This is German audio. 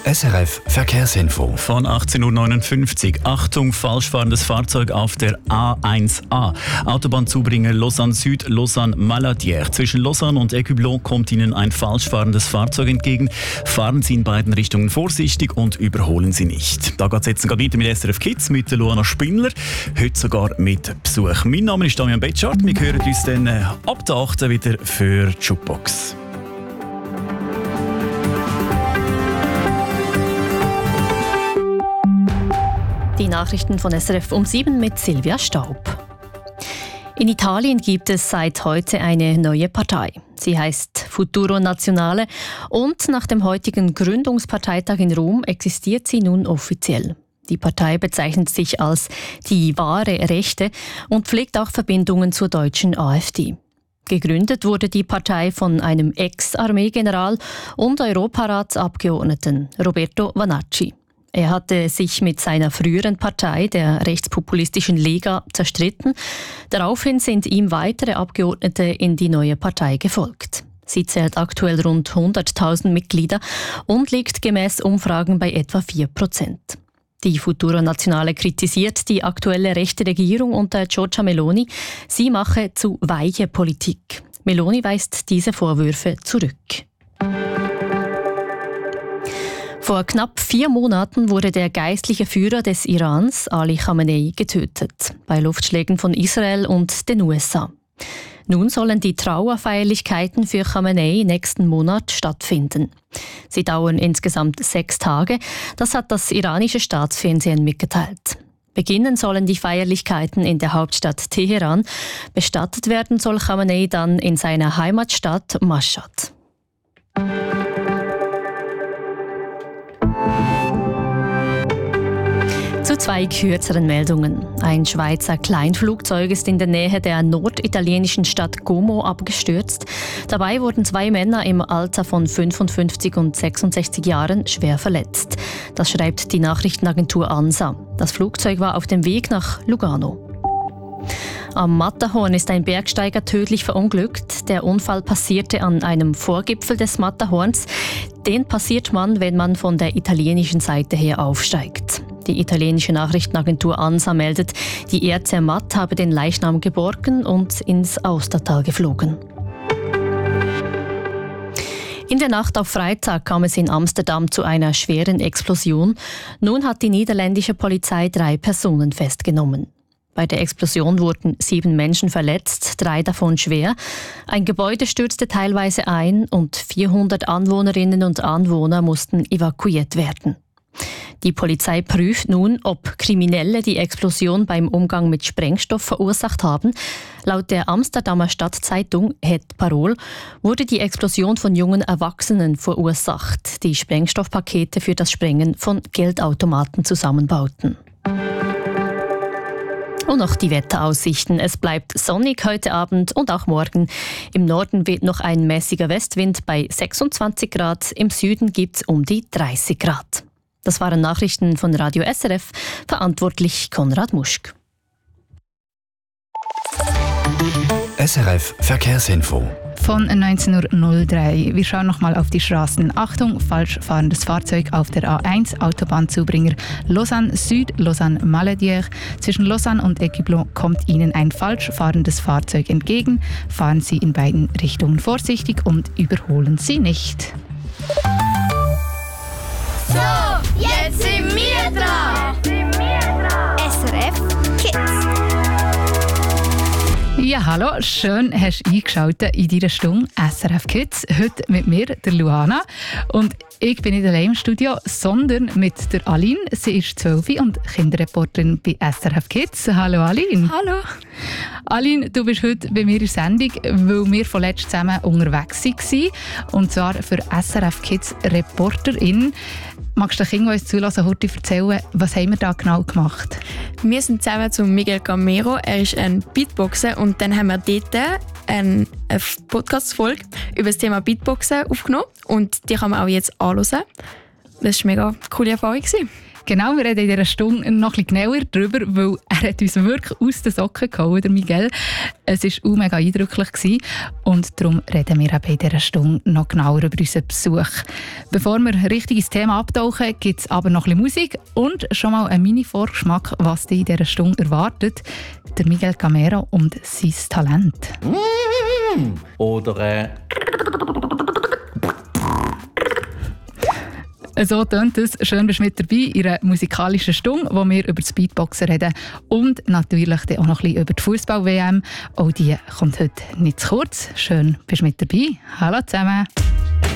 SRF Verkehrsinfo. Von 18.59 Uhr. Achtung, falsch fahrendes Fahrzeug auf der A1A. Autobahnzubringer Lausanne Süd, Lausanne Maladière. Zwischen Lausanne und Écublon kommt Ihnen ein falsch fahrendes Fahrzeug entgegen. Fahren Sie in beiden Richtungen vorsichtig und überholen Sie nicht. Da geht es jetzt gerade weiter mit SRF Kids, mit der Luana Spindler. Heute sogar mit Besuch. Mein Name ist Damian Betschart. Wir hören uns dann ab der 8. wieder für die Jukebox. Die Nachrichten von SRF um 7 mit Silvia Staub. In Italien gibt es seit heute eine neue Partei. Sie heißt Futuro Nazionale und nach dem heutigen Gründungsparteitag in Rom existiert sie nun offiziell. Die Partei bezeichnet sich als die wahre Rechte und pflegt auch Verbindungen zur deutschen AfD. Gegründet wurde die Partei von einem Ex-Armeegeneral und Europaratsabgeordneten Roberto Vanacci. Er hatte sich mit seiner früheren Partei, der rechtspopulistischen Lega, zerstritten. Daraufhin sind ihm weitere Abgeordnete in die neue Partei gefolgt. Sie zählt aktuell rund 100.000 Mitglieder und liegt gemäß Umfragen bei etwa 4%. Die Futuro Nazionale kritisiert die aktuelle rechte Regierung unter Giorgia Meloni. Sie mache zu weiche Politik. Meloni weist diese Vorwürfe zurück. Vor knapp 4 Monaten wurde der geistliche Führer des Irans, Ali Khamenei, getötet, bei Luftschlägen von Israel und den USA. Nun sollen die Trauerfeierlichkeiten für Khamenei nächsten Monat stattfinden. Sie dauern insgesamt 6 Tage, das hat das iranische Staatsfernsehen mitgeteilt. Beginnen sollen die Feierlichkeiten in der Hauptstadt Teheran. Bestattet werden soll Khamenei dann in seiner Heimatstadt Mashhad. Zu 2 kürzeren Meldungen. Ein Schweizer Kleinflugzeug ist in der Nähe der norditalienischen Stadt Como abgestürzt. Dabei wurden 2 Männer im Alter von 55 und 66 Jahren schwer verletzt. Das schreibt die Nachrichtenagentur ANSA. Das Flugzeug war auf dem Weg nach Lugano. Am Matterhorn ist ein Bergsteiger tödlich verunglückt. Der Unfall passierte an einem Vorgipfel des Matterhorns. Den passiert man, wenn man von der italienischen Seite her aufsteigt. Die italienische Nachrichtenagentur ANSA meldet, die Air Zermatt habe den Leichnam geborgen und ins Austertal geflogen. In der Nacht auf Freitag kam es in Amsterdam zu einer schweren Explosion. Nun hat die niederländische Polizei 3 Personen festgenommen. Bei der Explosion wurden 7 Menschen verletzt, 3 davon schwer. Ein Gebäude stürzte teilweise ein und 400 Anwohnerinnen und Anwohner mussten evakuiert werden. Die Polizei prüft nun, ob Kriminelle die Explosion beim Umgang mit Sprengstoff verursacht haben. Laut der Amsterdamer Stadtzeitung Het Parool wurde die Explosion von jungen Erwachsenen verursacht, die Sprengstoffpakete für das Sprengen von Geldautomaten zusammenbauten. Und noch die Wetteraussichten. Es bleibt sonnig heute Abend und auch morgen. Im Norden weht noch ein mäßiger Westwind bei 26 Grad. Im Süden gibt es um die 30 Grad. Das waren Nachrichten von Radio SRF, verantwortlich Konrad Muschk. SRF Verkehrsinfo. Von 19.03 Uhr. Wir schauen nochmal auf die Straßen. Achtung, falsch fahrendes Fahrzeug auf der A1, Autobahnzubringer Lausanne Süd, Lausanne Maladière. Zwischen Lausanne und Écublon kommt Ihnen ein falsch fahrendes Fahrzeug entgegen. Fahren Sie in beiden Richtungen vorsichtig und überholen Sie nicht. So, jetzt sind wir dran. SRF Kids. Ja, hallo, schön hast du eingeschaltet in deiner Stunde SRF Kids. Heute mit mir, der Luana. Und ich bin nicht allein im Studio, sondern mit der Aline. Sie ist 12 und Kinderreporterin bei SRF Kids. Hallo Aline. Hallo. Aline, du bist heute bei mir in der Sendung, weil wir vorletzt zusammen unterwegs waren. Und zwar für SRF Kids Reporterin. Magst du den Kindern, die uns zulassen, heute erzählen, was haben wir da genau gemacht? Wir sind zusammen zu Miguel Camero. Er ist ein Beatboxer und dann haben wir dort eine Podcast-Folge über das Thema Beatboxen aufgenommen und die kann man auch jetzt anhören. Das war eine mega coole Erfahrung. Genau, wir reden in dieser Stunde noch ein bisschen genauer darüber, weil er hat uns wirklich aus den Socken gehauen, der Miguel. Es war mega eindrücklich gewesen und darum reden wir eben in dieser Stunde noch genauer über unseren Besuch. Bevor wir richtig ins Thema abtauchen, gibt es aber noch ein bisschen Musik und schon mal einen Mini-Vorgeschmack, was dich in dieser Stunde erwartet. Der Miguel Camero und sein Talent. Oder So tönt es. Schön, bist du mit dabei in einer musikalischen Stunde, wo wir über das Beatboxen reden und natürlich auch noch ein bisschen über die Fußball-WM. Auch die kommt heute nicht zu kurz. Schön, bist du mit dabei. Hallo zusammen.